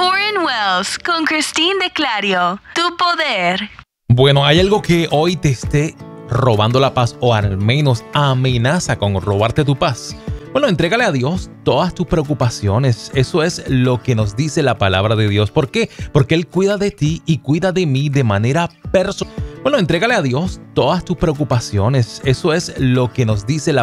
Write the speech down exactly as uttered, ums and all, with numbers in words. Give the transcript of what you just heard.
Foreign Wells con Christine de Clario. Tu poder. Bueno, hay algo que hoy te esté robando la paz o al menos amenaza con robarte tu paz. Bueno, entrégale a Dios todas tus preocupaciones. Eso es lo que nos dice la palabra de Dios. ¿Por qué? Porque Él cuida de ti y cuida de mí de manera personal. Bueno, entrégale a Dios todas tus preocupaciones. Eso es lo que nos dice la